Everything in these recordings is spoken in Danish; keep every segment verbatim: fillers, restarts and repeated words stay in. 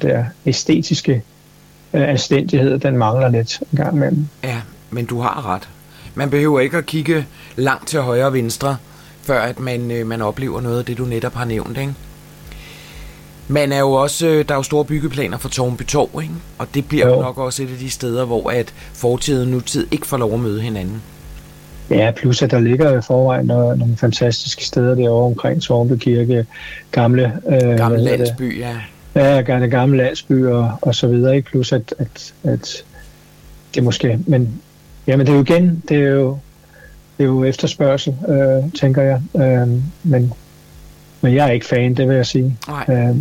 der æstetiske øh, anstændighed, den mangler lidt en gang imellem. Ja, men du har ret. Man behøver ikke at kigge langt til højre og venstre, før at man, øh, man oplever noget af det, du netop har nævnt, ikke? Man er jo også, der er jo store byggeplaner for Tårnby Torv, ikke? Og det bliver jo nok også et af de steder, hvor at fortid og nutid ikke får lov at møde hinanden. Ja, plus at der ligger i forvejen nogle, nogle fantastiske steder derovre omkring Tårnby Kirke, gamle... Øh, gamle landsby, ja. Ja, gamle, gamle landsby og, og så videre, ikke? Plus at, at, at det måske... Men, ja, men det er jo igen, det er jo, det er jo efterspørgsel, øh, tænker jeg. Øh, men... Men jeg er ikke fan, det vil jeg sige. Nej.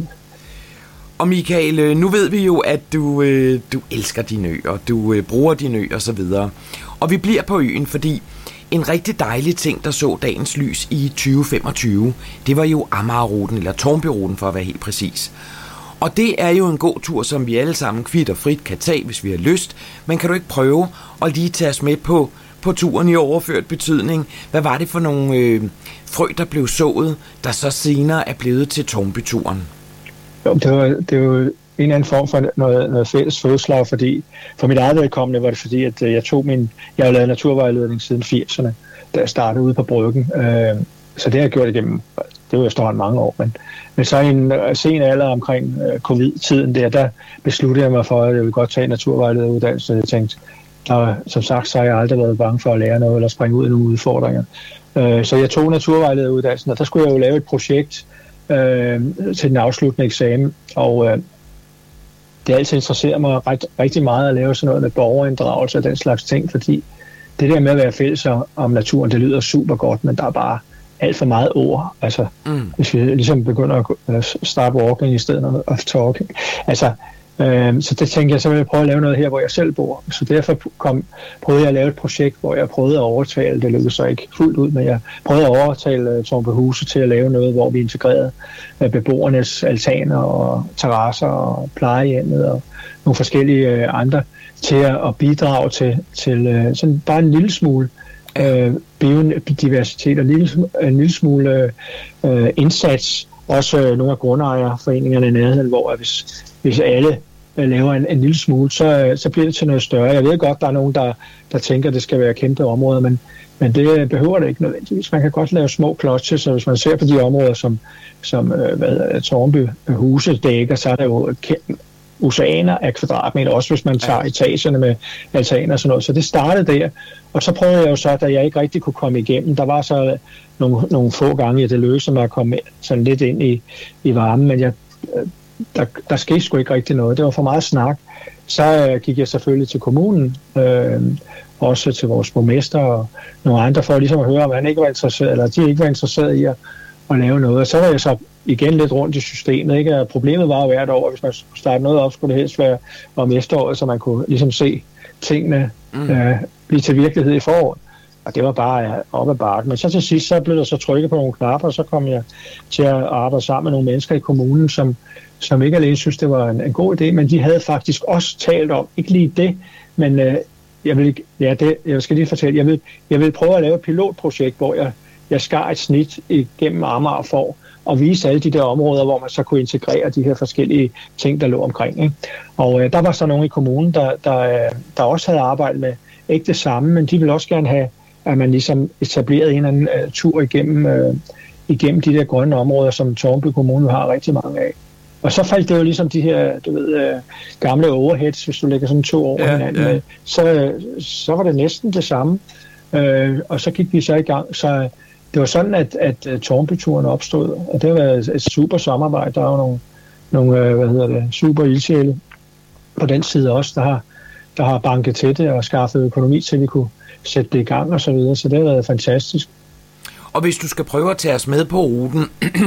Og Michael, nu ved vi jo, at du, øh, du elsker din ø, og du øh, bruger din ø og så videre. Og vi bliver på øen, fordi en rigtig dejlig ting, der så dagens lys i tyve femogtyve, det var jo Amagerruten, eller Tårnbyruten for at være helt præcis. Og det er jo en god tur, som vi alle sammen kvit og frit kan tage, hvis vi har lyst. Men kan du ikke prøve at lige tage os med på, på turen i overført betydning? Hvad var det for nogle øh, frø, der blev sået, der så senere er blevet til Tårnbyturen? Jo, det var, det var en eller anden form for noget, noget fælles fodslag, fordi for mit eget vedkommende var det fordi, at jeg tog min, jeg har lavet naturvejledning siden firserne, da jeg startede ude på Bryggen. Øh, så det har jeg gjort igennem, det var efterhånden mange år, men, men så i en sen alder omkring øh, covid-tiden der, der besluttede jeg mig for, at jeg ville godt tage en naturvejlederuddannelse. Jeg tænkte, der, som sagt, så har jeg aldrig været bange for at lære noget eller springe ud i nogle udfordringer. Øh, så jeg tog naturvejlederuddannelsen, og der skulle jeg jo lave et projekt øh, til den afsluttende eksamen, og øh, det har altid interesseret mig ret, rigtig meget at lave sådan noget med borgerinddragelse og den slags ting, fordi det der med at være fælles om naturen, det lyder super godt, men der er bare alt for meget ord. Altså, mm. hvis vi ligesom begynder at starte walking i stedet for talking. Altså, øh, så det tænkte jeg, så vil jeg prøve at lave noget her, hvor jeg selv bor. Så derfor kom, prøvede jeg at lave et projekt, hvor jeg prøvede at overtale, det lykkedes så ikke fuldt ud, men jeg prøvede at overtale uh, Tårnbyhuse til at lave noget, hvor vi integrerede uh, beboernes altaner og terrasser og plejehjemmet og nogle forskellige uh, andre til at, at bidrage til, til uh, sådan bare en lille smule øh, biodiversitet og en lille, en lille smule øh, indsats. Også øh, nogle af grundejerforeningerne i nærheden, hvor hvis, hvis alle øh, laver en, en lille smule, så, øh, så bliver det til noget større. Jeg ved godt, der er nogen, der, der tænker, at det skal være kæmpe områder, men, men det behøver det ikke nødvendigvis. Man kan godt lave små klodser, så hvis man ser på de områder, som, som øh, hvad, Tårnbyhuse dækker, så er der jo kæmpe oceaner af kvadratmeter, også hvis man tager etagerne med altaner og sådan noget. Så det startede der, og så prøvede jeg jo så, da jeg ikke rigtig kunne komme igennem, der var så nogle, nogle få gange, at det lykkedes mig at komme sådan lidt ind i, i varmen, men jeg, der, der skete sgu ikke rigtig noget. Det var for meget snak. Så øh, gik jeg selvfølgelig til kommunen, øh, også til vores borgmester og nogle andre, for ligesom at høre, om han ikke var interesseret, eller de ikke var interesseret i at, at lave noget. Og så var jeg så igen lidt rundt i systemet, ikke? Og problemet var jo hvert år, hvis man startede noget op, skulle det helst være om efteråret, så man kunne ligesom se tingene mm. øh, blive til virkelighed i foråret. Og det var bare op ad bakken. Men så til sidst, så blev der så trykket på nogle knapper, og så kom jeg til at arbejde sammen med nogle mennesker i kommunen, som, som ikke alene synes, det var en, en god idé, men de havde faktisk også talt om, ikke lige det, men øh, jeg vil ja, det, jeg skal lige fortælle, jeg vil, jeg vil prøve at lave et pilotprojekt, hvor jeg, jeg skar et snit igennem Amager for og vise alle de der områder, hvor man så kunne integrere de her forskellige ting, der lå omkring. Ikke? Og øh, der var så nogen i kommunen, der, der, der også havde arbejdet med ikke det samme, men de ville også gerne have, at man ligesom etablerede en eller anden uh, tur igennem, uh, igennem de der grønne områder, som Tårnby Kommune har rigtig mange af. Og så faldt det jo ligesom de her, du ved, uh, gamle overheads, hvis du lægger sådan to år ja, hinanden ja. med, så, så var det næsten det samme. Uh, og så gik vi så i gang, så det var sådan, at, at Tårnbyturen opstod, og det var et super samarbejde. Der er jo nogle, nogle hvad hedder det, super ildsjæle på den side også, der har, der har banket til det og skaffet økonomi til, at vi kunne sætte det i gang og så videre. Så det har været fantastisk. Og hvis du skal prøve at tage os med på ruten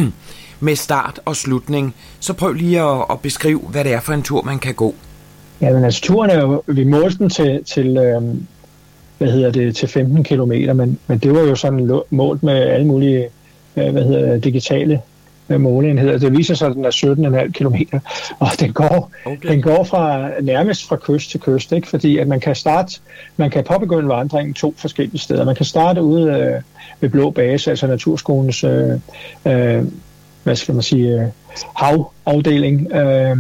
med start og slutning, så prøv lige at, at beskrive, hvad det er for en tur, man kan gå. Ja, men altså turen er jo, vi målte den til, til øhm, hvad hedder det, til femten kilometer, men, men det var jo sådan målt med alle mulige øh, hvad hedder det, digitale øh, måleenheder. Det viser sig, at den er sytten komma fem kilometer, og den går, okay. den går fra, nærmest fra kyst til kyst, ikke? Fordi at man kan starte, man kan påbegynde vandringen to forskellige steder. Man kan starte ude øh, ved Blå Base, altså Naturskolens øh, øh, hvad skal man sige, øh, havafdeling, øh,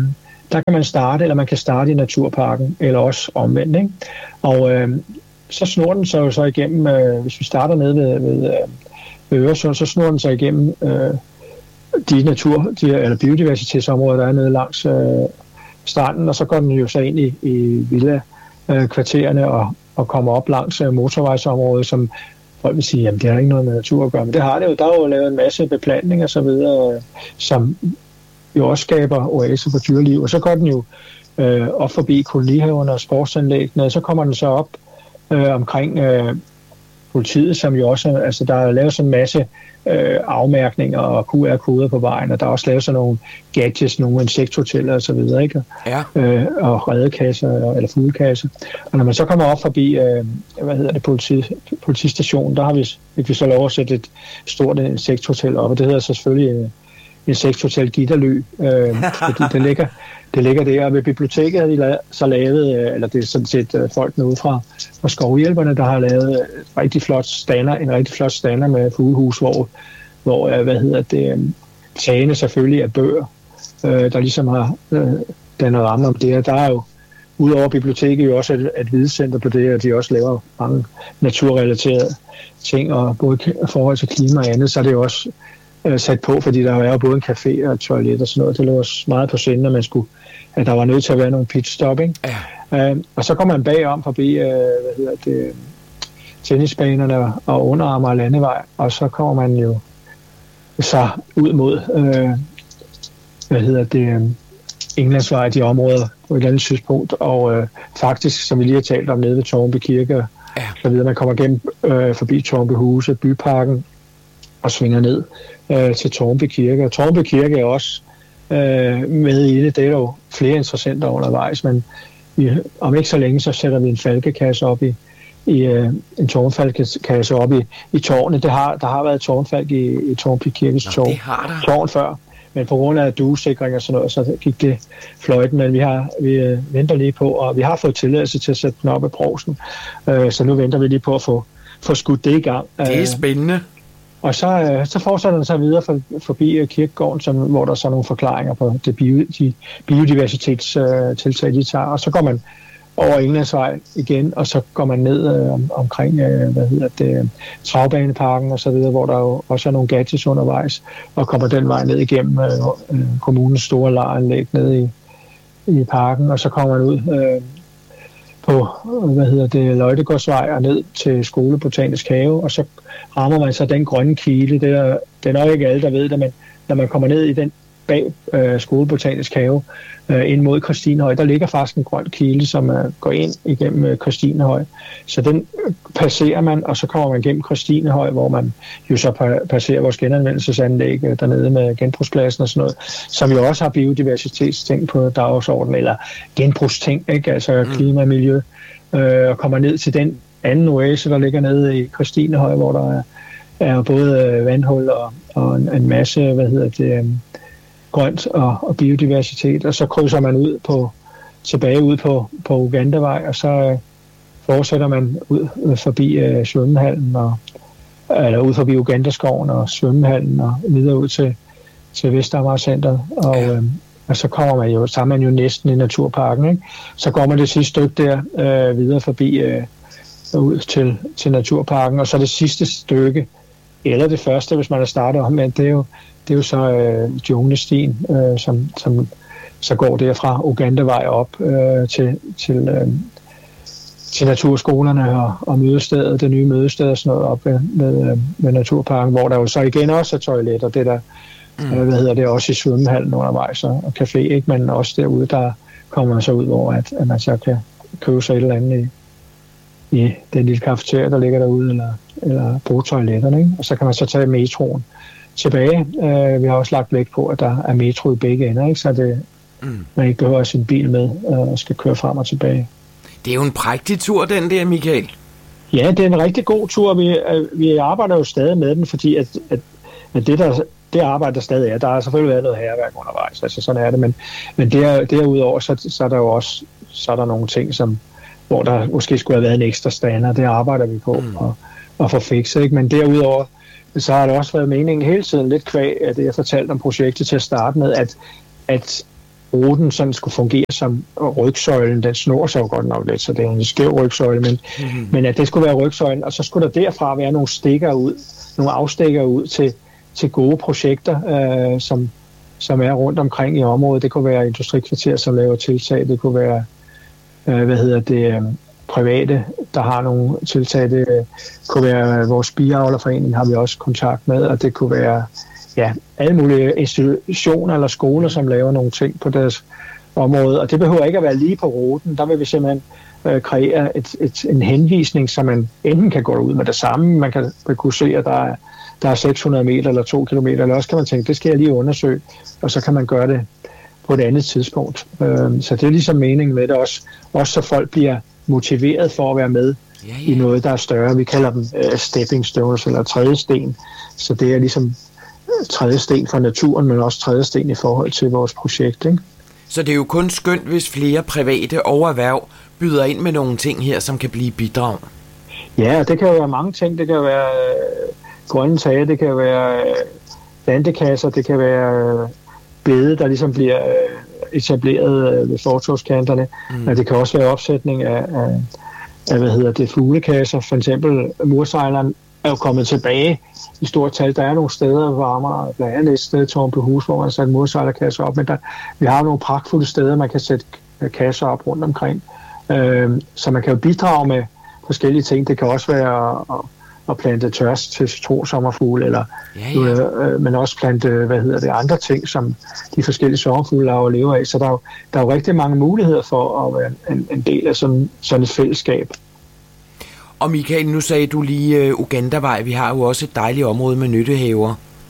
der kan man starte, eller man kan starte i naturparken, eller også omvendt, ikke? Og øh, så snor den sig jo så igennem, øh, hvis vi starter nede ved, ved, øh, ved Øresund, så snor den sig igennem øh, de natur, de, eller biodiversitetsområder, der er nede langs øh, stranden, og så går den jo så ind i, i villa-kvartererne øh, og, og kommer op langs øh, motorvejsområdet, som folk vil sige, jamen det har ikke noget med natur at gøre, men det har det jo. Der er jo lavet en masse beplantning og så videre, øh, som jo også skaber oaser for dyreliv, og så går den jo øh, op forbi kolonihaverne og sportsanlæggene, og så kommer den så op øh, omkring øh, politiet, som jo også, altså der er lavet sådan en masse øh, afmærkninger og Q R-koder på vejen, og der er også lavet sådan nogle gadgets, nogle insekthoteller og så videre, ikke? Ja. Øh, og redekasser eller fuglekasser. Og når man så kommer op forbi, øh, hvad hedder det, politi, politistationen, der har vi, vi så lov at sætte et stort insekthotel op, og det hedder så selvfølgelig øh, Insekthotel Gitterly, øh, fordi det ligger, det ligger der. Og ved biblioteket har de la- så lavet, øh, eller det er sådan set øh, folkene ude fra, fra Skovhjælperne, der har lavet øh, rigtig flot stander, en rigtig flot stander med fuglehus, hvor, hvor øh, hvad hedder det, øh, tagene selvfølgelig er bøger, øh, der ligesom har øh, dannet ramme om det. Og der er jo udover biblioteket jo også et, et videnscenter på det, og de også laver mange naturrelaterede ting, og både i forhold til klima og andet, så er det jo også sat på, fordi der er jo både en café og et toilet og sådan noget. Det lå også meget på sinde, at man skulle, at der var nødt til at være nogle pitstop, ikke? Ja. Uh, og så kommer man bagom forbi, uh, hvad hedder det, tennisbanerne og underarmer og landevej, og så kommer man jo så ud mod, uh, hvad hedder det, Englandsvej, de områder på et eller andet tidspunkt, og uh, faktisk, som vi lige har talt om, nede ved Tårnby Kirke, ja. Så videre, man kommer gennem uh, forbi Tårnby Huse, Byparken, og svinger ned øh, til Tårnby Kirke. Og Tårnby Kirke er også øh, med i det. Det er jo flere interessenter undervejs, men vi, om ikke så længe, så sætter vi en falkekasse op i, i øh, en tårnfalkekasse op i, i tårnet. Det har, der har været tårnfalk i, i Tårnby Kirkes tårn, tårn før, men på grund af duesikring og sådan noget, så gik det fløjten, men vi, har, vi øh, venter lige på, og vi har fået tilladelse til at sætte den op i Provsten, øh, så nu venter vi lige på at få, få skudt det i gang. Det er spændende. Og så, øh, så fortsætter den sig videre for, forbi kirkegården, som, hvor der er så nogle forklaringer på det bio, de biodiversitetstiltag, øh, de tager. Og så går man over Englandsvej igen, og så går man ned øh, om, omkring øh, hvad hedder det, Travbaneparken og så videre, hvor der jo også er nogle gadgets undervejs, og kommer den vej ned igennem øh, øh, kommunens store lageranlæg ned i, i parken, og så kommer man ud øh, på, hvad hedder det, Løjtegårdsvej og ned til Skolebotanisk Have, og så rammer man så den grønne kile. Det er, det er nok ikke alle, der ved det, men når man kommer ned i den bag øh, Skolebotanisk Have, øh, ind mod Christinehøj, der ligger faktisk en grøn kile, som øh, går ind igennem øh, Christinehøj. Så den øh, passerer man, og så kommer man gennem Christinehøj, hvor man jo så pa- passerer vores genanvendelsesanlæg øh, dernede med genbrugspladsen og sådan noget, som jo også har biodiversitetsting på dagsordenen, eller genbrugsting, ikke? Altså klima og miljø, øh, og kommer ned til den anden oase, der ligger nede i Christinehøj, hvor der er, er både øh, vandhul og, og en, en masse, hvad hedder det, øh, grønt og, og biodiversitet, og så krydser man ud på, tilbage ud på, på Ugandavej, og så øh, fortsætter man ud øh, forbi øh, svømmehallen, og, eller ud forbi Ugandaskoven og svømmehallen, og videre ud til, til Vestamager Center, og, øh, og så kommer man jo, så er man jo næsten i naturparken, ikke? Så går man det sidste stykke der øh, videre forbi øh, ud til, til naturparken, og så det sidste stykke, eller det første, hvis man har startet om, men det er jo, det er jo så øh, junglestien, øh, som, som så går derfra Ugandavej op øh, til, til, øh, til naturskolerne og, og mødestedet, det nye mødested og sådan noget op med, med, med naturparken, hvor der jo så igen også er toiletter, det der, mm. øh, hvad hedder det, også i svømmehallen undervejs og, og café, ikke? Men også derude, der kommer man så ud, hvor at, at man så kan købe sig et eller andet i, i den lille kafeteria, der ligger derude, eller, eller bruge toiletterne, ikke? Og så kan man så tage metroen tilbage. Uh, vi har også lagt vægt på, at der er metro i begge ender, ikke? Så det, mm. man ikke behøver sin bil med uh, og skal køre frem og tilbage. Det er jo en prægtig tur, den der, Michael. Ja, det er en rigtig god tur. Vi, uh, vi arbejder jo stadig med den, fordi at, at, at det, der, det arbejde, der stadig er, der har selvfølgelig været noget hærværk undervejs, altså sådan er det, men, men der, derudover, så, så er der jo også så er der nogle ting, som, hvor der måske skulle have været en ekstra stander. Det arbejder vi på mm. at, at få fikset, ikke? Men derudover, så har det også været meningen hele tiden lidt kvæg, at jeg fortalte om projektet til at starte med, at, at ruten sådan skulle fungere som rygsøjlen. Den snor sig jo godt nok lidt, så det er en skæv rygsøjle, men, mm-hmm. men at det skulle være rygsøjlen, og så skulle der derfra være nogle stikker ud, nogle afstikker ud til, til gode projekter, øh, som, som er rundt omkring i området. Det kunne være industrikvarter, som laver tiltag, det kunne være, øh, hvad hedder det, øh, private, der har nogle tiltag, det øh, kunne være vores biavlerforening, har vi også kontakt med, og det kunne være ja, alle mulige institutioner eller skoler, som laver nogle ting på deres område, og det behøver ikke at være lige på ruten. Der vil vi simpelthen øh, kreere et, et, en henvisning, så man enten kan gå ud med det samme, man kan kunne se, at der er, der er seks hundrede meter eller to kilometer, eller også kan man tænke, det skal jeg lige undersøge, og så kan man gøre det på et andet tidspunkt. Øh, så det er ligesom meningen med det også, også så folk bliver motiveret for at være med ja, ja. i noget, der er større. Vi kalder dem øh, stepping stones eller tredje sten, så det er ligesom tredje sten for naturen, men også tredje sten i forhold til vores projekt, ikke? Så det er jo kun skønt, hvis flere private og erhverv byder ind med nogle ting her, som kan blive bidrag. Ja, det kan jo være mange ting. Det kan være øh, grønne tage, det kan være øh, landekasser, det kan være øh, bede, der ligesom bliver øh, etableret øh, ved fortovskanterne. Mm. Og det kan også være opsætning af, af, af hvad hedder det, fuglekasser. For eksempel mursejleren er jo kommet tilbage i stort tal. Der er nogle steder varmere, blandt andet et sted Tårnbyhus, hvor man har sat mursejlerkasser op, men der, vi har nogle pragtfulde steder, man kan sætte kasser op rundt omkring. Øh, så man kan jo bidrage med forskellige ting. Det kan også være at, at plante tørst til citronsommerfugle, eller, ja, ja. Øh, men også plante, hvad hedder det, andre ting, som de forskellige sommerfugle laver og lever af. Så der er, jo, der er jo rigtig mange muligheder for at være en, en del af sådan, sådan et fællesskab. Og Michael, nu sagde du lige uh, Ugandavej. Vi har jo også et dejligt område med nyttehaver.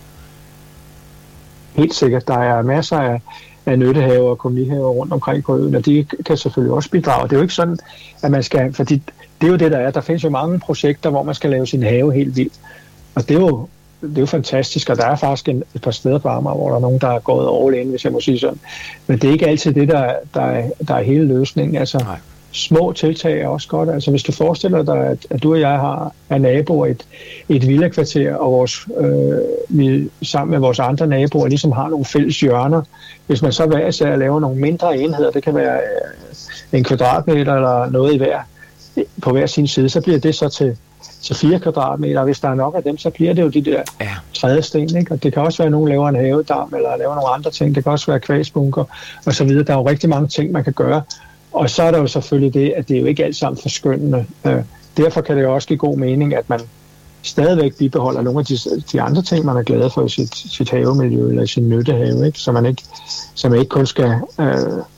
Helt sikkert. Der er masser af, af nyttehaver og kolonihaver rundt omkring på øen, og de kan selvfølgelig også bidrage. Det er jo ikke sådan, at man skal... Fordi det er jo det, der er. Der findes jo mange projekter, hvor man skal lave sin have helt vildt. Og det er jo, det er jo fantastisk, og der er faktisk en, et par steder på Amager, hvor der er nogen, der er gået all in, hvis jeg må sige sådan. Men det er ikke altid det, der, der, er, der er hele løsningen. Altså... Nej. Små tiltag er også godt. Altså hvis du forestiller dig, at, at du og jeg har er naboer i et, et villakvarter, og vores, øh, vi sammen med vores andre naboer ligesom har nogle fælles hjørner. Hvis man så hver især laver nogle mindre enheder, det kan være øh, en kvadratmeter eller noget i hver, på hver sin side, så bliver det så til, til fire kvadratmeter. Og hvis der er nok af dem, så bliver det jo de der ja. tredje sten. Ikke? Og det kan også være, at nogen laver en havedam, eller laver nogle andre ting. Det kan også være kvægsbunker og så videre. Der er jo rigtig mange ting, man kan gøre. Og så er der jo selvfølgelig det, at det er jo ikke alt sammen forskønnende. Øh, derfor kan det jo også give god mening, at man stadigvæk bibeholder nogle af de, de andre ting, man er glad for i sit, sit havemiljø eller i sin nyttehave, ikke? Så man ikke, så man ikke kun skal øh,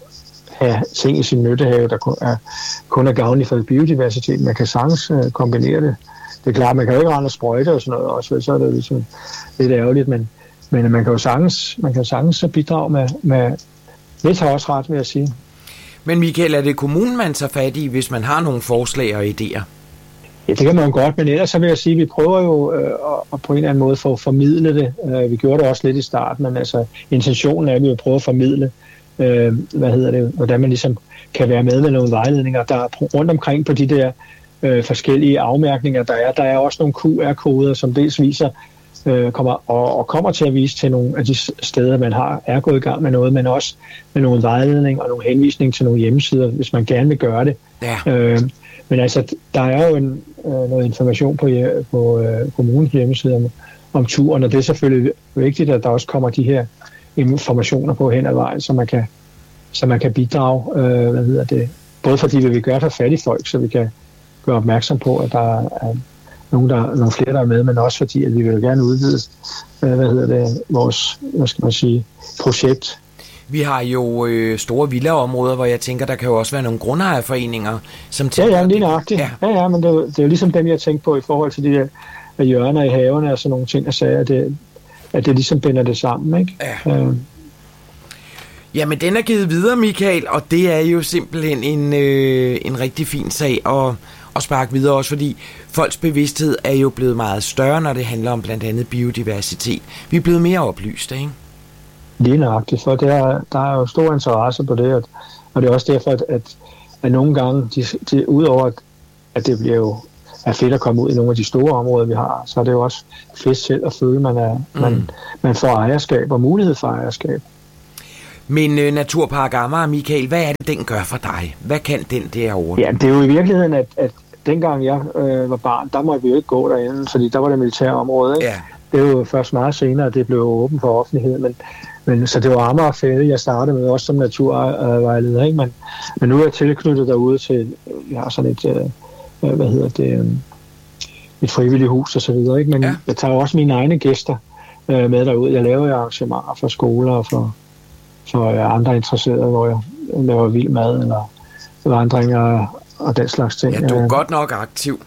have ting i sin nyttehave, der kun er, kun er gavnlige for biodiversiteten. Man kan sagtens øh, kombinere det. Det er klart, man kan jo ikke rende og sprøjte og sådan noget også, så er det ligesom lidt ærgerligt, men, men man kan jo sagtens, man kan sagtens bidrage med, med lidt har også ret, vil jeg sige. Men Michael, er det kommunen, man tager fat i, hvis man har nogle forslag og idéer? Ja, det kan man jo godt, men ellers så vil jeg sige, at vi prøver jo øh, at på en eller anden måde for at formidle det. Øh, vi gjorde det også lidt i starten, men altså intentionen er, at vi vil prøve at formidle, øh, hvad hedder det, hvordan man ligesom kan være med med nogle vejledninger. Der er rundt omkring på de der øh, forskellige afmærkninger, der er. Der er også nogle Q R-koder, som dels viser, øh, kommer, og, og kommer til at vise til nogle af de steder, man har er gået i gang med noget, men også med nogle vejledning og nogle henvisning til nogle hjemmesider, hvis man gerne vil gøre det. Ja. Øh, men altså, der er jo en, øh, noget information på, på øh, kommunens hjemmeside om, om turen, og det er selvfølgelig vigtigt, at der også kommer de her informationer på hen ad vejen, så man kan, så man kan bidrage, øh, hvad hedder det, både fordi vi vil gøre for fattige folk, så vi kan gøre opmærksom på, at der er nogle, der, nogle flere, der er med, men også fordi, at vi vil gerne udvide, øh, hvad hedder det, vores, hvad skal man sige, projekt. Vi har jo øh, store villaområder, hvor jeg tænker, der kan jo også være nogle grundejerforeninger, som tænker... Ja, ja, lige nøjagtigt. Ja. ja, ja, men det er, det er jo ligesom dem, jeg tænker på i forhold til de der hjørner i haverne og sådan nogle ting, og sagde, at det, at det ligesom binder det sammen, ikke? Ja. Øh. Jamen, den er givet videre, Michael, og det er jo simpelthen en, øh, en rigtig fin sag at, at sparke videre også, fordi folks bevidsthed er jo blevet meget større, når det handler om blandt andet biodiversitet. Vi er blevet mere oplyste, ikke? Lige nøjagtigt, for der, der er jo stor interesse på det, og det er også derfor, at, at, at nogle gange, de, de, udover at, at det bliver jo er fedt at komme ud i nogle af de store områder, vi har, så er det jo også fedt selv at føle, at man, er, mm. man, man får ejerskab og mulighed for ejerskab. Men øh, Naturpark Amager, Michael, hvad er det, den gør for dig? Hvad kan den derovre? Ja, det er jo i virkeligheden, at, at dengang jeg øh, var barn, der måtte vi jo ikke gå derinde, fordi der var det militære område, ikke? Ja. Det er jo først meget senere, det blev åbent for offentligheden, men, men så det var Amager Fælled, jeg startede med, også som naturvejleder, ikke? Men, men nu er jeg tilknyttet derude til, jeg har sådan et, øh, hvad hedder det, øh, et frivilligt hus og så videre, ikke? Men ja. Jeg tager også mine egne gæster øh, med derud. Jeg laver arrangementer for skoler og for, for øh, andre interesserede, hvor jeg laver vild mad eller vandringer og den slags ting. Ja, du er godt nok aktiv.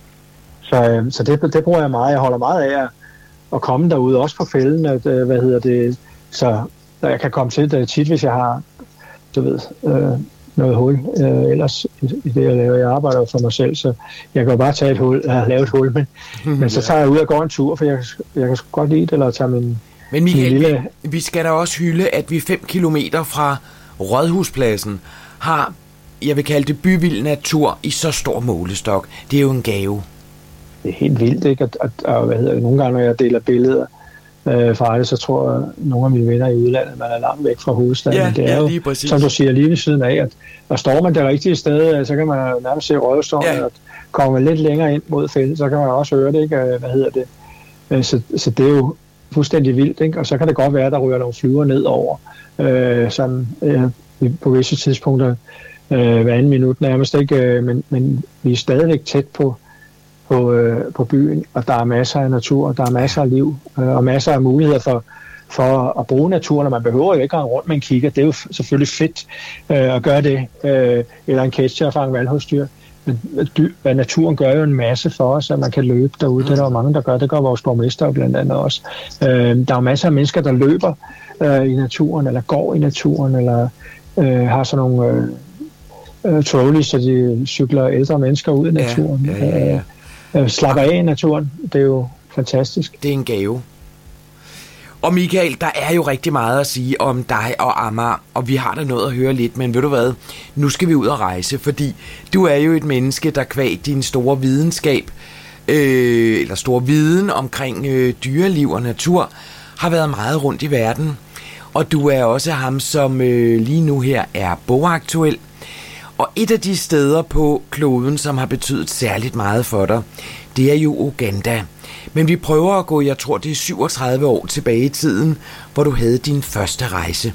Så, øh, så det, det bruger jeg meget. Jeg holder meget af at, at komme derude, også på fælden, at, øh, hvad hedder det, så jeg kan komme til det tit, hvis jeg har, du ved, øh, noget hul. Øh, ellers i, i det, jeg laver, jeg arbejder for mig selv, så jeg kan jo bare tage et hul, jeg har lavet et hul, men, men så tager jeg ud og går en tur, for jeg, jeg kan godt lide det, eller tage min, men Michael, min lille... vi, vi skal da også hylde, at vi fem kilometer fra Rådhuspladsen har, jeg vil kalde det byvild natur i så stor målestok. Det er jo en gave. Det er helt vildt, ikke? Og, og, og hvad hedder det, nogle gange, når jeg deler billeder øh, fra det, så tror jeg, at nogle af mine venner i udlandet, man er langt væk fra hovedstaden. Ja, det er ja, jo, lige præcis. som du siger, lige ved siden af, at og står man det rigtige sted, så kan man nærmest se Rødstårnet, ja. Og kommer lidt længere ind mod fældet, så kan man også høre det, ikke? Hvad hedder det? Så, så det er jo fuldstændig vildt, ikke? Og så kan det godt være, at der ryger nogle flyver ned over, øh, sådan, øh, på visse tidspunkter, øh, hver anden minut nærmest, ikke? Øh, men, men vi er stadigvæk tæt på På, øh, på byen, og der er masser af natur, der er masser af liv, øh, og masser af muligheder for, for at bruge naturen, og man behøver jo ikke at rundt med en kigger. Det er jo selvfølgelig fedt øh, at gøre det, øh, eller en ketcher at fange valghusdyr. Men dyr, hvad naturen gør jo en masse for os, at man kan løbe derude. Det er der jo mange, der gør. Det gør vores borgmester blandt andet også. Øh, der er jo masser af mennesker, der løber øh, i naturen, eller går i naturen, eller øh, har sådan nogle øh, trolleys, så de cykler ældre mennesker ud i naturen. Ja, ja, ja, ja. Slapper af i naturen. Det er jo fantastisk. Det er en gave. Og Michael, der er jo rigtig meget at sige om dig og Amager, og vi har da noget at høre lidt, men ved du hvad? Nu skal vi ud og rejse, fordi du er jo et menneske, der kvæg din store videnskab, øh, eller store viden omkring øh, dyreliv og natur, har været meget rundt i verden. Og du er også ham, som øh, lige nu her er bogaktuel. Og et af de steder på kloden, som har betydet særligt meget for dig, det er jo Uganda. Men vi prøver at gå, jeg tror det er syvogtredive år tilbage i tiden, hvor du havde din første rejse.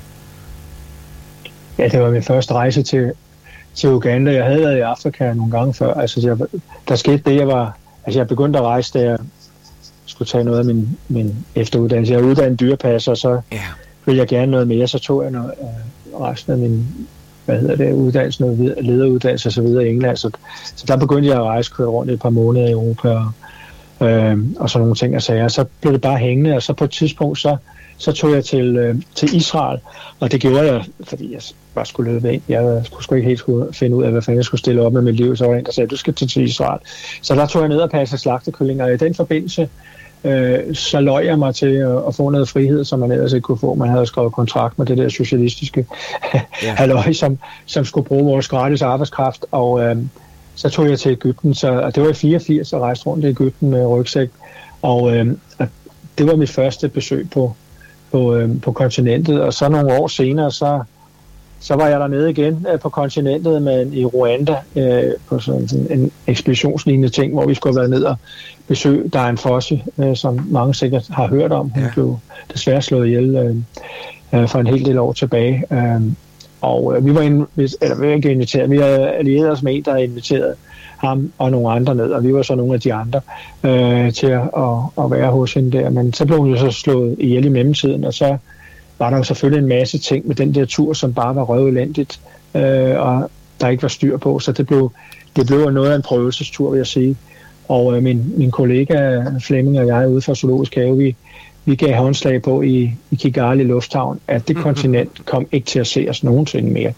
Ja, det var min første rejse til, til Uganda. Jeg havde været i Afrika nogle gange før. Altså, jeg, der skete det, jeg var... Altså, jeg begyndte at rejse, da jeg skulle tage noget af min, min efteruddannelse. Jeg er uddannet dyrepasser, og så ja. ville jeg gerne noget mere. Så tog jeg noget, øh, resten af min... hvad hedder det, uddannelse, noget lederuddannelse og så videre i England. Så, så der begyndte jeg at rejse, køre rundt et par måneder i Europa og, øh, og sådan nogle ting og sager. Så blev det bare hængende, og så på et tidspunkt, så, så tog jeg til, øh, til Israel, og det gjorde jeg, fordi jeg bare skulle løbe ind. Jeg skulle sgu ikke helt skulle finde ud af, hvad fanden jeg skulle stille op med mit liv. Så var en, der sagde, du skal til, til Israel. Så der tog jeg ned og passe slagtekyllinger, og i den forbindelse Øh, så løj jeg mig til at, at få noget frihed, som man ellers ikke kunne få. Man havde skrevet kontrakt med det der socialistiske ja. halløj, som, som skulle bruge vores gratis arbejdskraft, og øh, så tog jeg til Egypten, så, og det var i fireogfirs, og rejste rundt i Egypten med rygsæk, og øh, det var mit første besøg på, på, øh, på kontinentet, og så nogle år senere, så Så var jeg dernede igen øh, på kontinentet med, i Rwanda øh, på sådan en ekspeditionslignende ting, hvor vi skulle have været ned og besøge Dian Fossey, øh, som mange sikkert har hørt om. Hun ja. blev desværre slået ihjel øh, øh, for en hel del år tilbage. Øh, og øh, vi var in, eller, vi var ikke inviteret, vi havde allieret os med en, der havde inviteret ham og nogle andre ned, og vi var så nogle af de andre øh, til at, at, at være hos hende der. Men så blev hun jo så slået ihjel i mellemtiden, og så var der jo selvfølgelig en masse ting med den der tur, som bare var røvelendigt, øh, og der ikke var styr på, så det blev, det blev noget af en prøvelsestur, vil jeg sige. Og øh, min, min kollega Flemming og jeg ude fra Zoologisk Have, vi, vi gav håndslag på i, i Kigali Lufthavn, at det mm-hmm. kontinent kom ikke til at se os nogensinde mere.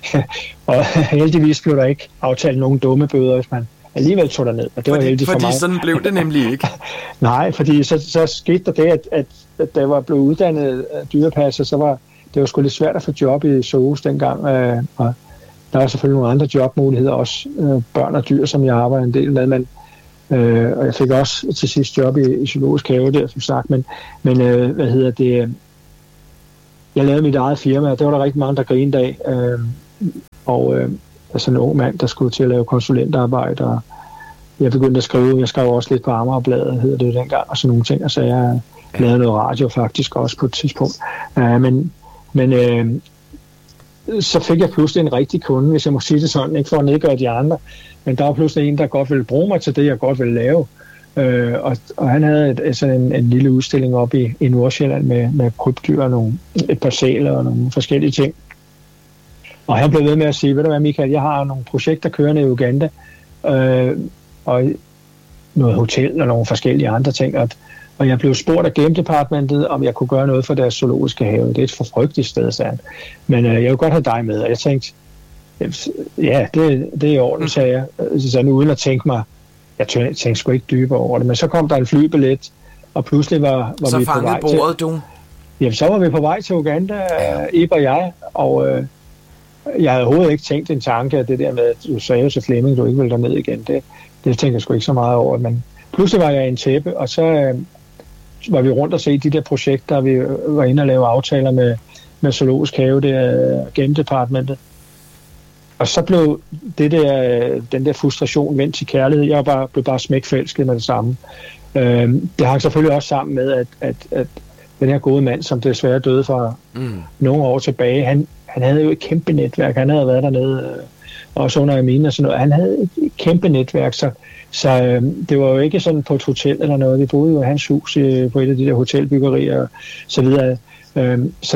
Og heldigvis blev der ikke aftalt nogen dumme bøder, hvis man alligevel tog derned, og det fordi, var heldigt for fordi mig. Fordi sådan blev det nemlig ikke. Nej, fordi så, så skete der det, at, at, at da jeg var blevet uddannet dyrepasser, så var det var sgu lidt svært at få job i zoos dengang, øh, og der var selvfølgelig nogle andre jobmuligheder, også øh, børn og dyr, som jeg arbejder en del med, men øh, og jeg fik også til sidst job i, i Zoologisk Have der, som sagt, men, men øh, hvad hedder det, jeg lavede mit eget firma, og det var der rigtig mange, der grinede af. Øh, og øh, altså en ung mand, der skulle til at lave konsulentarbejde, og jeg begyndte at skrive, jeg skrev også lidt på Amagerbladet, hedder det dengang, og sådan nogle ting, og så jeg lavede noget radio faktisk også på et tidspunkt. Øh, men men øh, så fik jeg pludselig en rigtig kunde, hvis jeg må sige det sådan, ikke for at nedgøre de andre, men der var pludselig en, der godt ville bruge mig til det, jeg godt ville lave. Øh, og, og han havde et, altså en, en lille udstilling op i, i Nordsjælland med, med krybdyr og nogle, et par sæler og nogle forskellige ting. Og han blev ved med at sige, ved du hvad Michael, jeg har nogle projekter kørende i Uganda, øh, og noget hotel og nogle forskellige andre ting, og, og jeg blev spurgt af Game Departmentet, om jeg kunne gøre noget for deres zoologiske have. Det er et forfrygteligt sted, sagde han. Men øh, jeg vil godt have dig med, og jeg tænkte, ja, det, det er i orden, sagde jeg, så nu uden at tænke mig, jeg tænkte sgu ikke dybere over det, men så kom der en flybillet, og pludselig var, var vi på vej bordet, til... du? Jamen, så var vi på vej til Uganda, ja. Ib og jeg, og øh, jeg havde overhovedet ikke tænkt en tanke, at det der med, at du sagde jo til Flemming, du ikke ville derned igen, det, det tænkte jeg sgu ikke så meget over, men pludselig var jeg i en tæppe, og så øh, var vi rundt og se de der projekter, vi var inde og lave aftaler med, med Zoologisk Have, det er Game Departmentet. Og så blev det der, den der frustration vendt til kærlighed. Jeg bare, blev bare smækforelsket med det samme. Øhm, det hang selvfølgelig også sammen med, at, at, at den her gode mand, som desværre døde for mm. nogle år tilbage, han, han havde jo et kæmpe netværk. Han havde været dernede, øh, også under Amine og sådan noget. Han havde et kæmpe netværk, så, så øh, det var jo ikke sådan på et hotel eller noget. Vi boede jo i hans hus øh, på et af de der hotelbyggerier og så videre. Øh, så,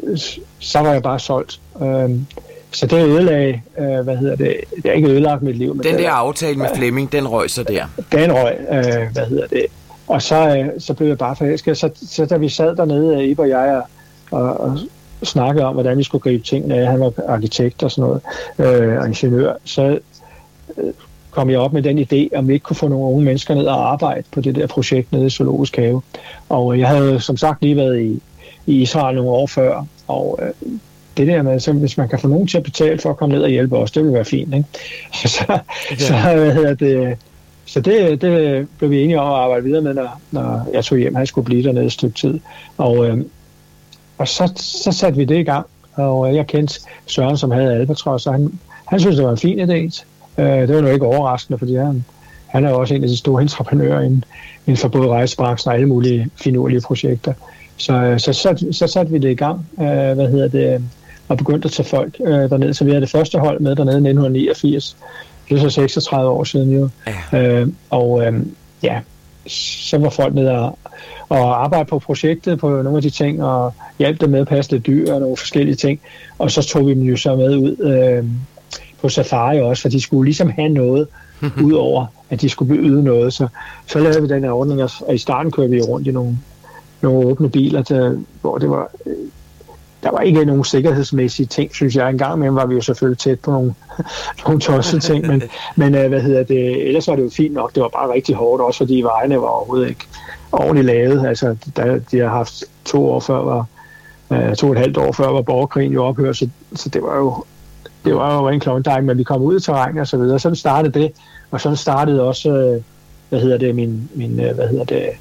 så var jeg bare solgt. Øh, Så det ødelagde, øh, hvad hedder det, det er ikke ødelagt mit liv. Men den der det, aftale med Flemming, den røg så der? Den røg, øh, hvad hedder det. Og så, øh, så blev jeg bare forelsket. Så, så da vi sad dernede, Ib og jeg, og, og, og snakkede om, hvordan vi skulle gribe tingene, han var arkitekt og sådan noget, øh, og ingeniør, så øh, kom jeg op med den idé, om vi ikke kunne få nogle unge mennesker ned og arbejde på det der projekt nede i Zoologisk Have. Og jeg havde som sagt lige været i, i Israel nogle år før, og øh, det der med, så hvis man kan få nogen til at betale for at komme ned og hjælpe os, det vil være fint, ikke? Så, okay. så, hvad hedder det, så det, det blev vi enige om at arbejde videre med, når, når jeg tog hjem, han skulle blive dernede et stykke tid. Og, øh, og så, så satte vi det i gang, og jeg kendte Søren, som havde Albatros, og han, han synes, det var en fin idé. Øh, det var nu ikke overraskende, fordi han, han er jo også en af de store entreprenører inden, inden for både rejsebranchen og alle mulige finurlige projekter. Så, så, så, så satte vi det i gang, øh, hvad hedder det, og begyndte at tage folk øh, dernede. Så vi havde det første hold med dernede i nitten niogfirs. Det er så seksogtredive år siden jo. Ja. Øh, og øh, ja, så var folk nede og, og arbejde på projektet, på nogle af de ting, og hjalp dem med at passe lidt dyr og nogle forskellige ting. Og så tog vi dem jo så med ud øh, på safari også, for de skulle ligesom have noget, udover at de skulle yde noget. Så, så lavede vi den her ordning, og i starten kørte vi rundt i nogle nogle åbne biler, der, hvor det var, der var ikke nogen sikkerhedsmæssige ting, synes jeg. En gang imellem var vi jo selvfølgelig tæt på nogle, nogle tossede ting, men, men hvad hedder det, ellers var det jo fint nok. Det var bare rigtig hårdt, også fordi vejene var overhovedet ikke ordentligt lavet. Altså, der, de har haft to år før, var, uh, to og et halvt år før, var borgerkrigen jo ophørt, så, så det var jo det var jo en klondike, men vi kom ud i terræn og så videre. Sådan startede det, og sådan startede også, uh, hvad hedder det, min, min uh, hvad hedder det,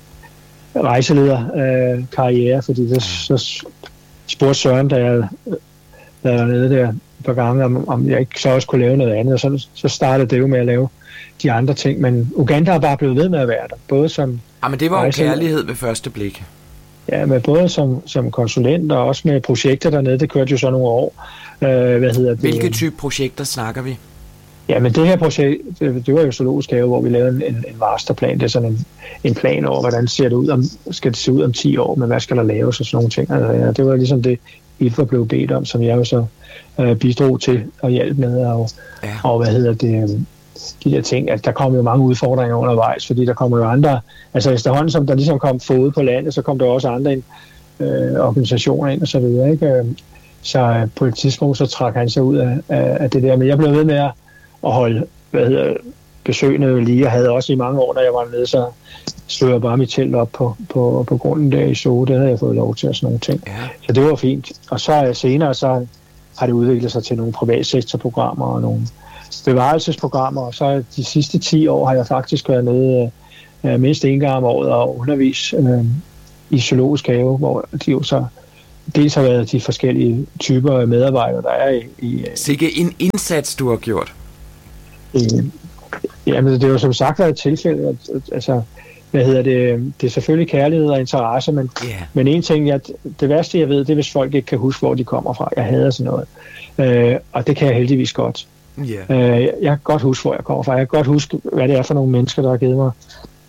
rejseleder øh, karriere, fordi det, så spurgte Søren, da jeg var dernede der et par gange, om, om jeg ikke så også kunne lave noget andet, og så, så startede det jo med at lave de andre ting, men Uganda har bare blevet ved med at være der, både som... Ja, men det var jo kærlighed ved første blik. Ja, men både som, som konsulent og også med projekter dernede, det kørte jo så nogle år. Øh, hvad hedder det? Hvilke type projekter snakker vi? Ja, men det her projekt, det, det var jo Zoologisk Have, hvor vi lavede en, en masterplan. Det er sådan en, en plan over, hvordan ser det ud om, skal det se ud om ti år, men hvad skal der laves og sådan nogle ting. Altså, ja, det var ligesom det, I F A blev bedt om, som jeg jo så øh, bidrog til at hjælpe med. Og, ja. og hvad hedder det, de der ting, at der kom jo mange udfordringer undervejs, fordi der kommer jo andre, altså efterhånden som der ligesom kom fod på landet, så kom der også andre ind, øh, organisationer ind og så videre, ikke? Så øh, på et tidspunkt, så trak han sig ud af, af, af det der, men jeg blev ved med at og holde, hvad hedder, besøgende lige. Jeg havde også i mange år, da jeg var nede, så slog jeg bare mit telt op på, på, på grunden der i Zoo. Det havde jeg fået lov til og sådan nogle ting. Ja. Så det var fint. Og så senere, så har det udviklet sig til nogle privatsektorprogrammer og nogle bevarelsesprogrammer. Og så de sidste ti år har jeg faktisk været nede øh, mindst en gang om året og undervis øh, i Zoologisk Have, hvor de jo så dels har været de forskellige typer af medarbejdere, der er i... i Sikke en indsats, du har gjort. I, jamen, det er jo som sagt været et tilfælde, at, at, altså, hvad hedder det, det er selvfølgelig kærlighed og interesse, men, yeah. men en ting, jeg, det værste jeg ved, det er, hvis folk ikke kan huske, hvor de kommer fra. Jeg hader sådan noget, øh, og det kan jeg heldigvis godt. Yeah. Øh, jeg kan godt huske, hvor jeg kommer fra. Jeg kan godt huske, hvad det er for nogle mennesker, der har givet mig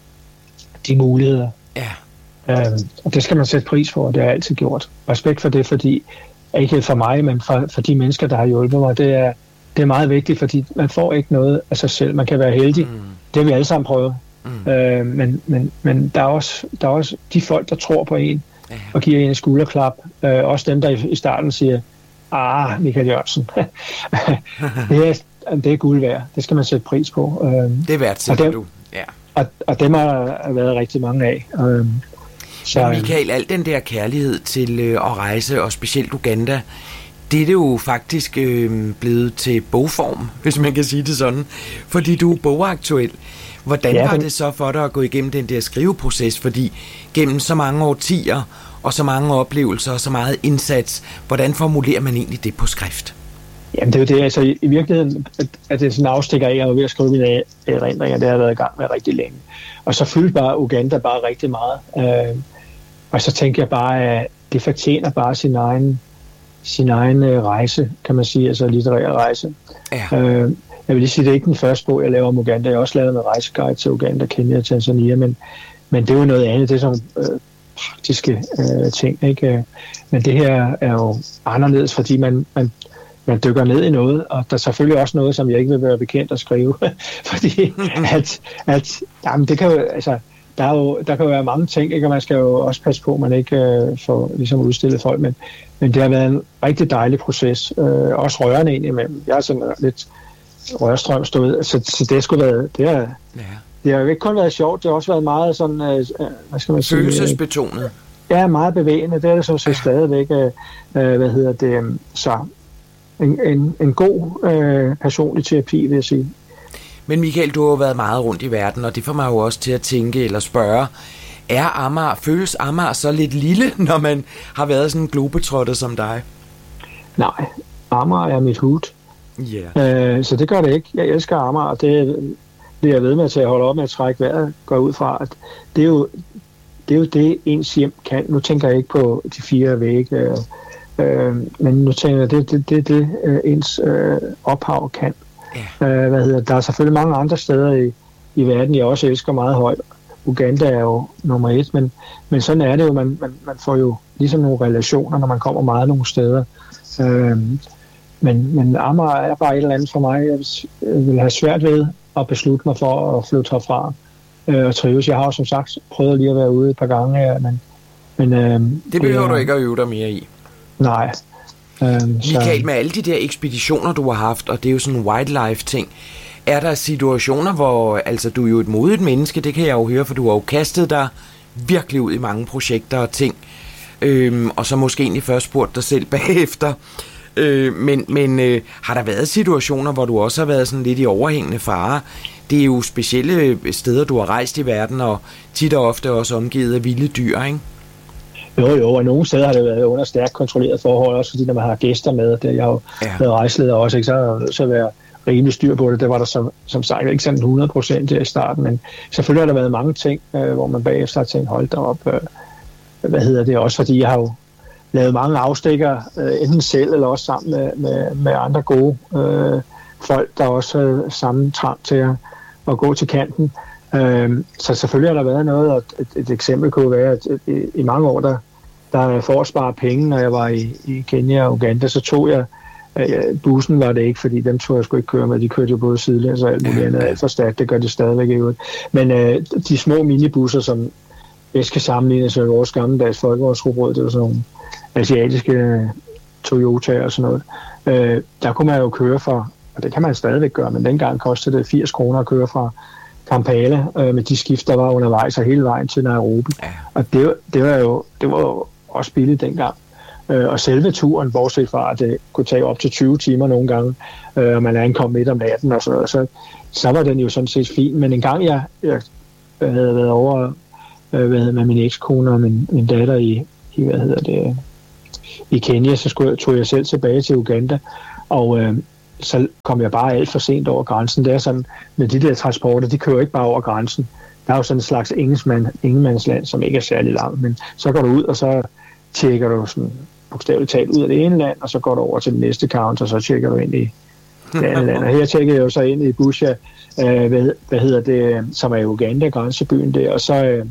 de muligheder. Yeah. Øh, og det skal man sætte pris på, og det har jeg altid gjort. Respekt for det, fordi ikke for mig, men for, for de mennesker, der har hjulpet mig, det er, det er meget vigtigt, fordi man får ikke noget af sig selv. Man kan være heldig. Mm. Det har vi alle sammen prøvet. Mm. Øh, men men, men der, er også, der er også de folk, der tror på en, yeah. og giver en en skulderklap. Øh, også dem, der i, i starten siger, ah, Michael Jørgensen. det, er, det er guld værd. Det skal man sætte pris på. Øh, det er værd, siger du. Ja. Og, og dem har været rigtig mange af. Øh, så, Men Michael, al den der kærlighed til øh, at rejse, og specielt Uganda, det er det jo faktisk øh, blevet til bogform, hvis man kan sige det sådan, fordi du er bogaktuel. Hvordan ja, var det så for dig at gå igennem den der skriveproces? Fordi gennem så mange årtier og så mange oplevelser og så meget indsats, hvordan formulerer man egentlig det på skrift? Jamen det er jo det, altså i, i virkeligheden, at, at det er sådan en afstikker af, at jeg var ved at skrive mine erindringer, det har jeg været i gang med rigtig længe. Og så fyldte bare Uganda bare rigtig meget. Øh, og så tænkte jeg bare, at det fortjener bare sin egen, sin egen øh, rejse, kan man sige, altså litterær rejse. Ja. Øh, Jeg vil lige sige, det er ikke den første bog, jeg laver om Uganda. Jeg har også lavet en rejseguide til Uganda, Kenya og Tanzania, men, men det er jo noget andet. Det er sådan øh, praktiske øh, ting, ikke? Men det her er jo anderledes, fordi man, man, man dykker ned i noget, og der er selvfølgelig også noget, som jeg ikke vil være bekendt at skrive. fordi at, at jamen, det kan jo, altså, der, er jo, der kan jo være mange ting, ikke? Og man skal jo også passe på, at man ikke øh, får ligesom udstillet folk, men, men det har været en rigtig dejlig proces. Øh, også rørende ind imellem. Jeg er sådan lidt rørstrøm stod, så, så det skulle være, det er, ja. Det har jo ikke kun været sjovt, det har også været meget sådan, øh, hvad skal man sige, følelsesbetonet. Ja, meget bevægende, det er det så set ja. stadigvæk, øh, hvad hedder det, så en, en, en god øh, personlig terapi, vil jeg sige. Men Michael, du har jo været meget rundt i verden, og det får mig jo også til at tænke eller spørge, er Amager, føles Amager så lidt lille, når man har været sådan en globetrotter som dig? Nej, Amager er mit hud. Yeah. Øh, så det gør det ikke. Jeg elsker Amager, og det bliver jeg ved med til at holde op med at trække vejret, går ud fra, at det er jo det, er jo det ens hjem kan. Nu tænker jeg ikke på de fire vægge, øh, øh, men nu tænker jeg, det er det, det, det øh, ens øh, ophav kan. Yeah. Øh, hvad hedder, der er selvfølgelig mange andre steder i, i verden, jeg også elsker meget højt. Uganda er jo nummer et, men, men sådan er det jo, man, man, man får jo ligesom nogle relationer, når man kommer meget nogle steder. Øh, Men, men Amager er bare et eller andet for mig. Jeg vil have svært ved at beslutte mig for at flytte herfra øh, og trives. Jeg har som sagt prøvet lige at være ude et par gange her, men... men øh, det behøver det, du ikke at øve dig mere i. Nej. Øh, Michael, så... med alle de der ekspeditioner, du har haft, og det er jo sådan en wildlife-ting, er der situationer, hvor altså, du er jo et modigt menneske, det kan jeg jo høre, for du har jo kastet dig virkelig ud i mange projekter og ting, øh, og så måske egentlig først spurgt dig selv bagefter. Øh, men men øh, har der været situationer, hvor du også har været sådan lidt i overhængende fare? Det er jo specielle steder, du har rejst i verden, og tit og ofte også omgivet af vilde dyr, ikke? Jo, jo, og nogle steder har det været under stærkt kontrolleret forhold, også fordi når man har gæster med, det jeg har jo ja. været rejseleder også, ikke, så er der så være rimelig styr på det. Det var der som, som sagt ikke sådan hundrede procent der i starten, men selvfølgelig har der været mange ting, øh, hvor man bagefter har tænkt, hold da op, øh, hvad hedder det, også fordi jeg har jo lavet mange afstikker, øh, enten selv eller også sammen med, med, med andre gode øh, folk, der også havde samme trang til at, at gå til kanten. Øh, så selvfølgelig har der været noget, og et, et eksempel kunne være, at i, i mange år, der, der for at spare penge, når jeg var i, i Kenya og Uganda, så tog jeg, øh, bussen var det ikke, fordi dem tog jeg sgu ikke køre med, de kørte jo både sidelæns og alt muligt andet, alt for stærkt, det gør det stadigvæk ikke. Men øh, de små minibusser, som jeg skal sammenlignes med vores gammeldags folkevognsrugbrød, det var sådan nogle asiatiske Toyota og sådan noget. Øh, der kunne man jo køre for, og det kan man stadigvæk gøre, men dengang kostede det firs kroner at køre fra Kampala øh, med de skift, der var undervejs og hele vejen til Nairobi. Ja. Og det, det var jo det var jo også billigt dengang. Øh, og selve turen, bortset fra, at det kunne tage op til tyve timer nogle gange, øh, og man ankom midt om natten og sådan noget, så, så var den jo sådan set fin. Men en gang jeg, jeg havde været over øh, hvad hedder, med min ekskone og min, min datter i, i, hvad hedder det, i Kenya, så skulle, tog jeg selv tilbage til Uganda, og øh, så kom jeg bare alt for sent over grænsen. Det er sådan, med de der transporter, de kører ikke bare over grænsen. Der er jo sådan en slags ingenmands, ingenmandsland, som ikke er særlig langt, men så går du ud, og så tjekker du sådan bogstaveligt talt ud af det ene land, og så går du over til den næste counter, og så tjekker du ind i det andet land. Og her tjekkede jeg jo så ind i Busia, øh, hvad, hvad hedder det, som er Uganda, grænsebyen der, og så, øh,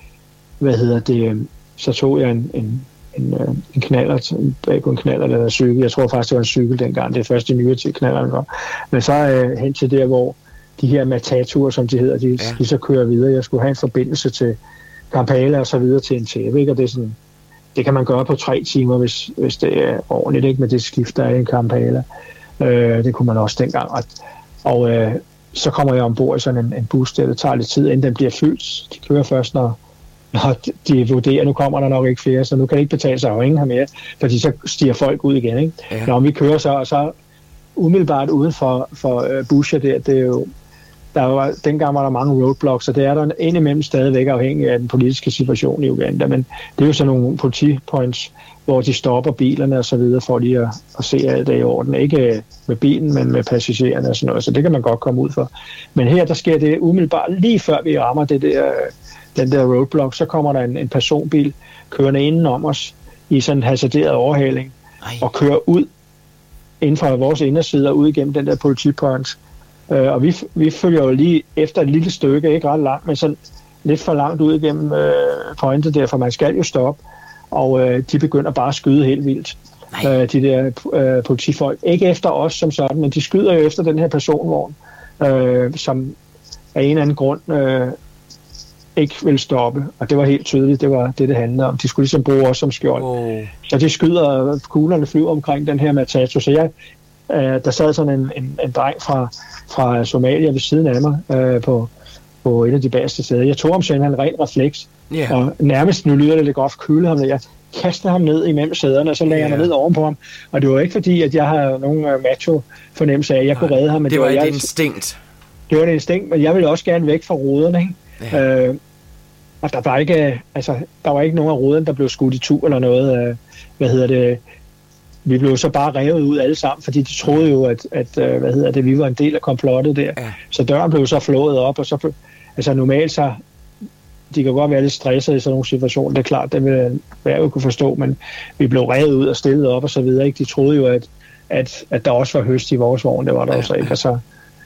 hvad hedder det, så tog jeg en, en, en, en knaller, bag på en knaller eller en cykel. Jeg tror faktisk, det var en cykel dengang, det er først i nyere tid knalleren var. Men så øh, hen til der, hvor de her mataturer, som de hedder, de, ja. de så kører videre. Jeg skulle have en forbindelse til Kampala og så videre til Entebbe, ikke? Og det er sådan, det kan man gøre på tre timer, hvis, hvis det er ordentligt, ikke? Med det skift, der er i Kampala. Øh, det kunne man også dengang. Og, og øh, så kommer jeg ombord i sådan en, en bus, der det tager lidt tid, inden den bliver fyldt. De kører først, når, når de vurderer, nu kommer der nok ikke flere, så nu kan det ikke betale sig at ringe her mere, fordi så stiger folk ud igen, ikke? Ja. Når vi kører så, og så umiddelbart uden for, for uh, Busia der, det er jo, der var, dengang var der mange roadblocks, og det er der indimellem stadigvæk afhængig af den politiske situation i Uganda, men det er jo sådan nogle politipoints, hvor de stopper bilerne og så videre, for lige at, at se alt det i orden. Ikke med bilen, men med passagererne og sådan noget, så det kan man godt komme ud for. Men her, der sker det umiddelbart lige før vi rammer det der, den der roadblock, så kommer der en, en personbil kørende inden om os i sådan en hasarderet overhaling, Ej. og kører ud inden fra vores inderside og ud igennem den der politipoint. Uh, og vi, vi følger jo lige efter et lille stykke, ikke ret langt, men sådan lidt for langt ud igennem uh, pointet der, for man skal jo stoppe. Og uh, de begynder bare at skyde helt vildt, uh, de der uh, politifolk. Ikke efter os som sådan, men de skyder jo efter den her personvogn, uh, som af en eller anden grund uh, ikke vil stoppe. Og det var helt tydeligt, det var det, det handlede om. De skulle ligesom bruge os som skjold. Oh. Så de skyder, og kuglerne flyver omkring den her Matatu. Så jeg, uh, der sad sådan en, en, en dreng fra, fra Somalia ved siden af mig uh, på, på et af de bedste steder. Jeg tog ham selv, han en ren refleks. Yeah. Og nærmest, nu lyder det lidt godt, køle ham ned. Jeg kastede ham ned imellem sæderne, og så lagde yeah. jeg mig ned ovenpå ham. Og det var ikke fordi, at jeg har nogen uh, macho-fornemmelse af, at jeg Nej, kunne redde ham. Men det, det var et jeg, instinkt. Det var et instinkt, men jeg ville også gerne væk fra ruderne, ikke? Yeah. Øh, og der var ikke, altså, der var ikke nogen af ruderne, der blev skudt i tur eller noget. Øh, hvad hedder det? Vi blev så bare revet ud alle sammen, fordi de troede jo, at, at hvad hedder det, vi var en del af komplottet der. Yeah. Så døren blev så flået op, og så altså normalt så de kan godt være lidt stresset i sådan nogle situationer, det er klart, det vil jeg jo kunne forstå, men vi blev revet ud og stillet op og så videre, ikke? De troede jo, at, at, at der også var høst i vores vogn, det var der ja, også ikke, og så,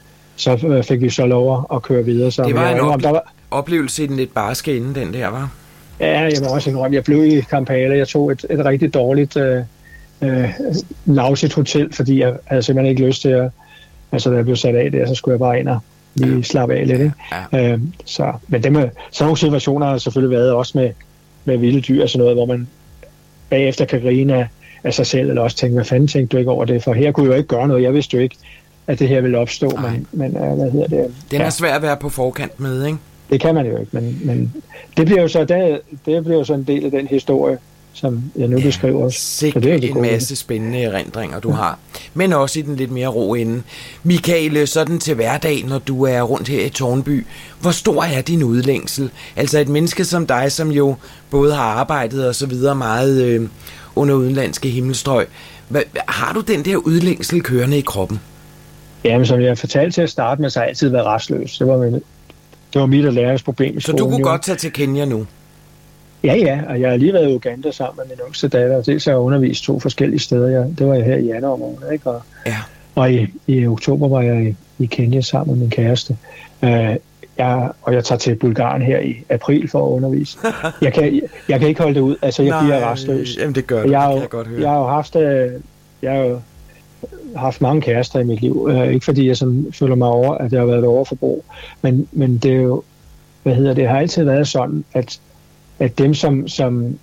så fik vi så lov at køre videre. Så det var en indrømme, ople- der var... oplevelse i den lidt barske inden den der, var? Ja, jeg må også indrømme, jeg blev i Kampala, jeg tog et, et rigtig dårligt øh, øh, lavsigt hotel, fordi jeg havde simpelthen ikke lyst til at, altså da jeg blev sat af der, så skulle jeg bare ind og lige slappe af lidt, ikke? Ja. Øhm, så, men det med, sådan nogle situationer har selvfølgelig været også med, med vilde dyr og sådan noget, hvor man bagefter kan grine af, af sig selv, eller også tænke, hvad fanden tænkte du ikke over det? For her kunne jeg jo ikke gøre noget. Jeg vidste jo ikke, at det her ville opstå, Ej. men, men uh, hvad hedder det? Den er ja. svær at være på forkant med, ikke? Det kan man jo ikke, men, men det bliver jo så, det, det bliver jo så en del af den historie, som jeg nu ja, beskriver. Sikkert det er en masse spændende erindringer, du ja. har. Men også i den lidt mere ro ende. Michael, sådan til hverdag, når du er rundt her i Tårnby, hvor stor er din udlængsel? Altså et menneske som dig, som jo både har arbejdet og så videre meget øh, under udenlandske himmelstrøg. Hva, har du den der udlængsel kørende i kroppen? Jamen, som jeg fortalte til at starte med, så har jeg altid været restløs. Det var, min, det var mit og lærers problem i skolen. Så du kunne jo. godt tage til Kenya nu? Ja, ja, og jeg har lige været i Uganda sammen med min yngste datter, og dels har jeg undervist to forskellige steder. Jeg, det var jeg her i januar måned, ikke? Og, ja. og i, i oktober var jeg i, i Kenya sammen med min kæreste. Uh, jeg, og jeg tager til Bulgarien her i april for at undervise. Jeg kan, jeg, jeg kan ikke holde det ud, altså jeg Nej, bliver restløs. Jamen det gør du, jeg har, det kan jeg godt høre. Jeg har jo haft, jeg har jo haft mange kærester i mit liv, uh, ikke fordi jeg sådan føler mig over, at jeg har været et overforbrug, men, men det er jo, hvad hedder det, det har altid været sådan, at at dem, som, som,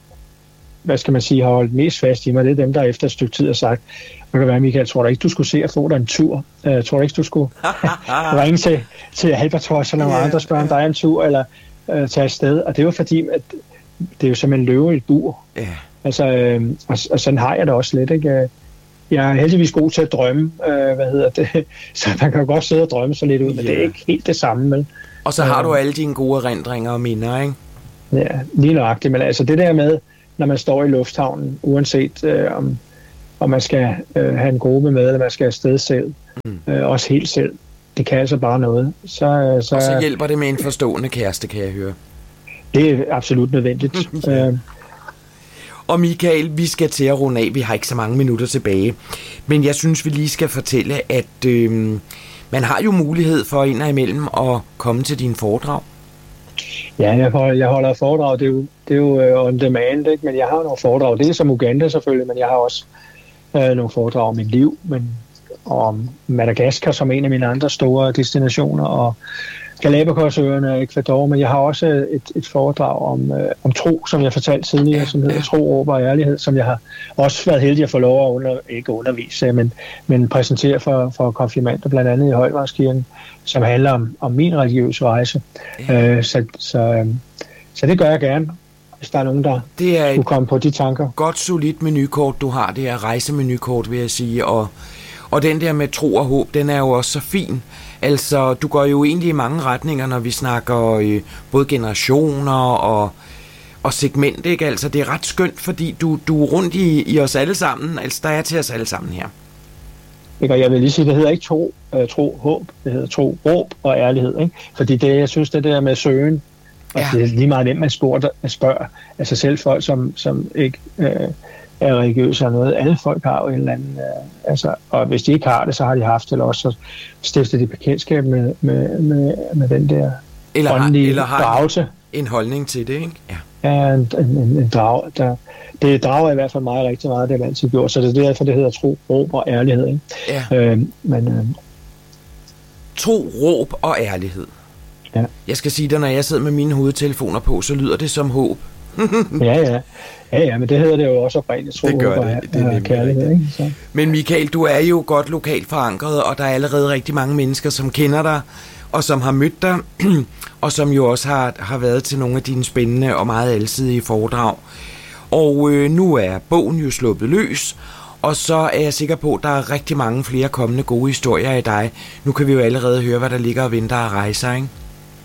hvad skal man sige, har holdt mest fast i mig, det er dem, der efter et stykke tid har sagt, hvad kan være, Michael, tror du ikke, du skulle se at få dig en tur? Uh, tror du ikke, du skulle ringe til, til Albatross eller nogle yeah. andre, spørge om der er en tur, eller uh, tage afsted? Og det var fordi, at det er jo som en løve i et bur. Yeah. Altså, uh, og, og sådan har jeg det også lidt, ikke? Jeg er heldigvis god til at drømme, uh, hvad hedder det, så man kan jo godt sidde og drømme så lidt ud, men yeah. det er ikke helt det samme, vel? Og så har uh, du alle dine gode erindringer og minder, ikke? Ja, lige nøjagtigt, men altså det der med, når man står i lufthavnen, uanset øh, om, om man skal øh, have en gruppe med, eller man skal afsted selv, mm. øh, også helt selv. Det kan altså bare noget. Så, så, og så hjælper det med en forstående kæreste, kan jeg høre. Det er absolut nødvendigt. ja. øh, Og Michael, vi skal til at runde af. Vi har ikke så mange minutter tilbage. Men jeg synes, vi lige skal fortælle, at øh, man har jo mulighed for ind og imellem at komme til dine foredrag. Ja, jeg holder, jeg holder foredrag. Det er jo, det er jo on demand, ikke? Men jeg har nogle foredrag. Det er som Uganda selvfølgelig, men jeg har også øh, nogle foredrag om mit liv, men om Madagaskar som en af mine andre store destinationer, og Galapagosøerne og Ecuador, men jeg har også et, et foredrag om, øh, om tro, som jeg fortalte tidligere, ja, som hedder ja. Tro, råb og ærlighed, som jeg har også været heldig at få lov at under, ikke undervise, men, men præsentere for, for konfirmander, blandt andet i Højvangskirken, som handler om, om min religiøse rejse. Ja. Øh, så, så, øh, så det gør jeg gerne, hvis der er nogen, der det er kunne komme på de tanker. Godt solidt menukort, du har. Det er rejsemenukort, vil jeg sige, og Og den der med tro og håb, den er jo også så fin. Altså, du går jo egentlig i mange retninger, når vi snakker øh, både generationer og, og segment, ikke? Altså, det er ret skønt, fordi du, du er rundt i, i os alle sammen. Altså, der er til os alle sammen her. Ikke? Og jeg vil lige sige, det hedder ikke tro, øh, tro håb. Det hedder tro, råb og ærlighed. Ikke? Fordi det, jeg synes, det der med søgen, og ja. Det er lige meget, hvem man spørger, spørger. Altså selv folk, som, som ikke... Øh, er religiøse eller noget. Alle folk har jo en eller anden... Øh, altså, og hvis de ikke har det, så har de haft, eller også så stifter de bekendtskab med, med, med, med den der eller åndelige eller har dragelse. En holdning til det, ikke? Ja, ja en, en, en drag. Der, det drager i hvert fald mig rigtig meget, det har altid gjort. Så det er derfor, det hedder tro, råb og ærlighed. Ikke? Ja. Øh, men, øh, tro, råb og ærlighed. Ja. Jeg skal sige dig, når jeg sidder med mine hovedtelefoner på, så lyder det som håb. ja, ja. Ja, ja, men det hedder det jo også oprindeligt, tro, det gør og, det. Det er nemlig kærlighed. Ikke? Så. Men Michael, du er jo godt lokalt forankret, og der er allerede rigtig mange mennesker, som kender dig, og som har mødt dig, og som jo også har, har været til nogle af dine spændende og meget alsidige foredrag. Og øh, nu er bogen jo sluppet løs, og så er jeg sikker på, at der er rigtig mange flere kommende gode historier i dig. Nu kan vi jo allerede høre, hvad der ligger og venter af rejser, ikke?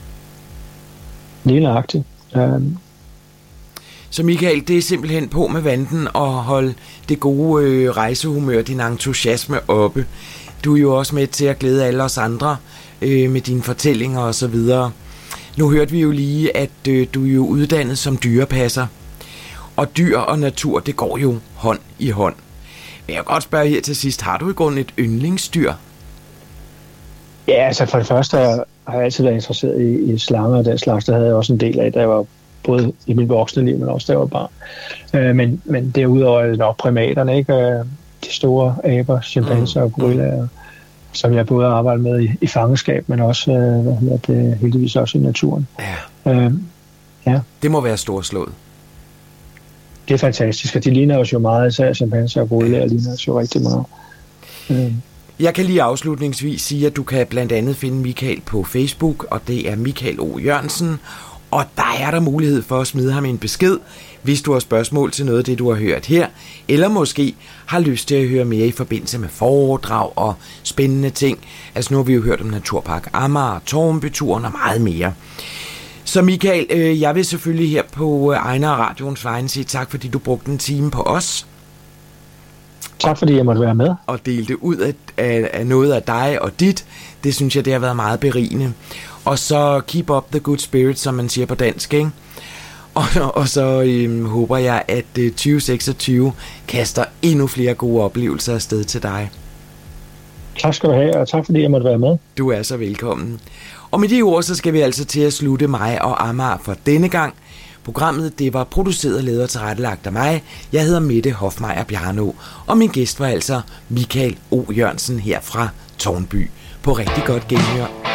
Lige nøjagtigt. Um Så Michael, det er simpelthen på med vanten og holde det gode øh, rejsehumør, din entusiasme oppe. Du er jo også med til at glæde alle os andre øh, med dine fortællinger og så videre. Nu hørte vi jo lige, at øh, du er jo uddannet som dyrepasser. Og dyr og natur, det går jo hånd i hånd. Men jeg kan godt spørge her til sidst, har du i grunden et yndlingsdyr? Ja, altså for det første har jeg altid været interesseret i, i slanger og den slags. Der havde jeg også en del af, da jeg var både i mit voksne liv, men også da jeg var barn. Øh, men, men derudover er det nok primaterne, ikke? Øh, de store aber, chimpanser og gorillaer, som jeg både arbejder med i, i fangenskab, men også øh, hvad hedder det, heldigvis også i naturen. Ja. Øh, ja. Det må være storslået. Det er fantastisk, og de ligner os jo meget, især chimpanser og gorillaer ligner os jo rigtig meget. Øh. Jeg kan lige afslutningsvis sige, at du kan blandt andet finde Michael på Facebook, og det er Michael O. Jørgensen. Og der er der mulighed for at smide ham en besked, hvis du har spørgsmål til noget af det, du har hørt her, eller måske har lyst til at høre mere i forbindelse med foredrag og spændende ting. Altså nu har vi jo hørt om Naturpark Amager, Tårnbyturen og meget mere. Så Michael, øh, jeg vil selvfølgelig her på Ejner Radioens vegne sige tak, fordi du brugte en time på os. Tak fordi jeg måtte være med. Og delte ud af, af, af noget af dig og dit. Det synes jeg, det har været meget berigende. Og så keep up the good spirit, som man siger på dansk, ikke? Og, og så øhm, håber jeg, at øh, tyve seksogtyve kaster endnu flere gode oplevelser afsted til dig. Tak skal du have, og tak fordi jeg måtte være med. Du er så velkommen. Og med de ord, så skal vi altså til at slutte mig og Amager for denne gang. Programmet, det var produceret, lavet og tilrettelagt af mig. Jeg hedder Mette Hofmeier Bjarno, og min gæst var altså Michael O. Jørgensen her fra Tårnby. På rigtig godt genhør.